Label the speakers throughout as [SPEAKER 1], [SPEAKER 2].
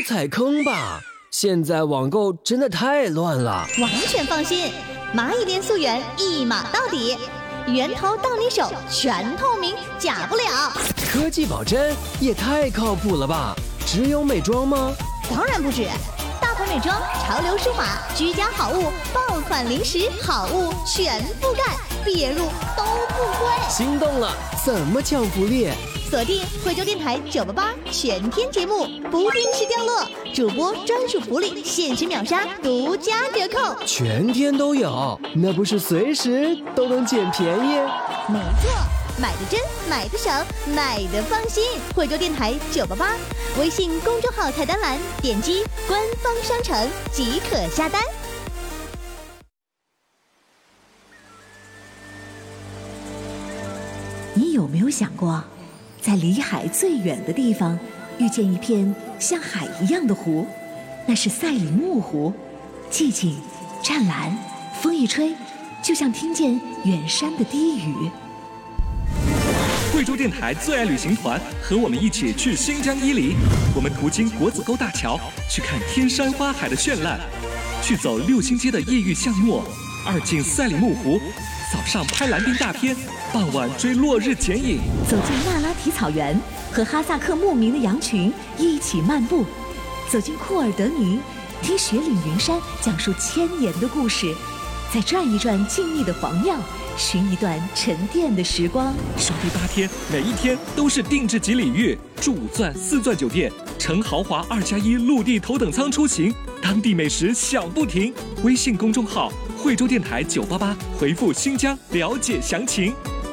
[SPEAKER 1] 踩坑吧？现在网购真的太乱了。
[SPEAKER 2] 完全放心，蚂蚁连溯源一码到底，源头到你手，全透明，假不了。
[SPEAKER 1] 科技保真也太靠谱了吧？只有美妆吗？
[SPEAKER 2] 当然不止，大牌美妆、潮流舒华、居家好物、爆款零食好物全覆盖，别入都不亏。
[SPEAKER 1] 心动了，怎么抢福利？
[SPEAKER 2] 锁定惠州电台988全天节目，不定时掉落，主播专属福利，限时秒杀，独家折扣，
[SPEAKER 1] 全天都有，那不是随时都能捡便宜？
[SPEAKER 2] 没错，买的真，买的省，买的放心。惠州电台988，微信公众号菜单栏点击官方商城即可下单。
[SPEAKER 3] 你有没有想过，在离海最远的地方遇见一片像海一样的湖，那是赛里木湖，寂静湛蓝，风一吹就像听见远山的低语。
[SPEAKER 4] 惠州电台最爱旅行团和我们一起去新疆伊犁，我们途经国子沟大桥，去看天山花海的绚烂，去走六星街的异域巷陌，二进赛里木湖，早上拍蓝丁大片，傍晚追落日剪影，
[SPEAKER 3] 走进那拉提草原，和哈萨克牧民的羊群一起漫步，走进库尔德尼，听雪岭云山讲述1000年的故事，再转一转静谧的黄庙，寻一段沉淀的时光。
[SPEAKER 4] 首批8天，每一天都是定制级礼遇，住5钻4钻酒店，乘豪华2+1陆地头等舱出行，当地美食享不停。微信公众号惠州电台988，回复新疆了解详情。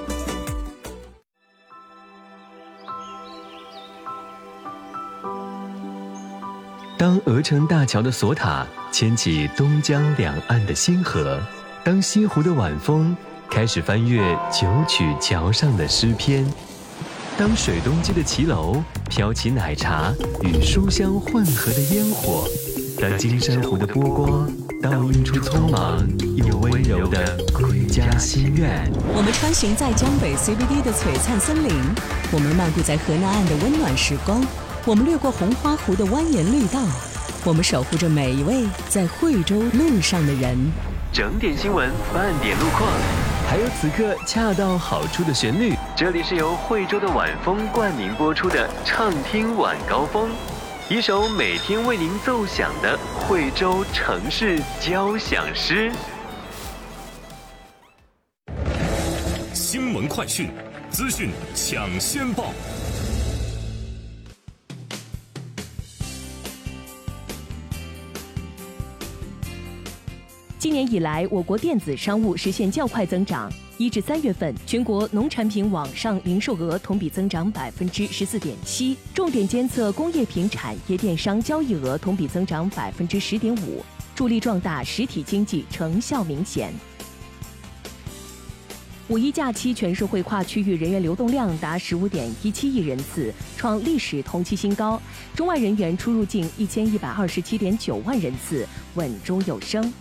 [SPEAKER 5] 当鹅城大桥的索塔牵起东江两岸的星河，当西湖的晚风开始翻阅九曲桥上的诗篇，当水东街的骑楼飘起奶茶与书香混合的烟火，当金山湖的波光倒映出匆忙又温柔的归家心愿。
[SPEAKER 6] 我们穿行在江北 CBD 的璀璨森林，我们漫步在河南岸的温暖时光，我们掠过红花湖的蜿蜒绿道，我们守护着每一位在惠州路上的人。
[SPEAKER 5] 整点新闻，半点路况，还有此刻恰到好处的旋律。这里是由惠州的晚风冠名播出的畅听晚高峰，一首每天为您奏响的惠州城市交响诗。
[SPEAKER 7] 新闻快讯，资讯抢先报。
[SPEAKER 8] 今年以来，我国电子商务实现较快增长。1至3月份，全国农产品网上零售额同比增长14.7%，重点监测工业品产业电商交易额同比增长10.5%，助力壮大实体经济成效明显。5一假期全社会跨区域人员流动量达15.17亿人次，创历史同期新高。中外人员出入境1127.9万人次，稳中有升。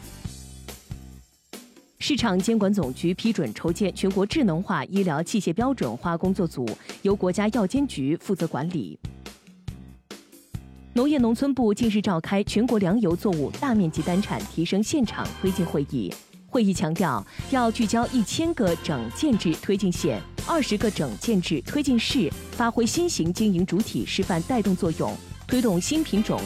[SPEAKER 8] 市场监管总局批准筹建全国智能化医疗器械标准化工作组，由国家药监局负责管理。农业农村部近日召开全国粮油作物大面积单产提升现场推进会议。会议强调，要聚焦1000个整建制推进县、20个整建制推进市，发挥新型经营主体示范带动作用，推动新品种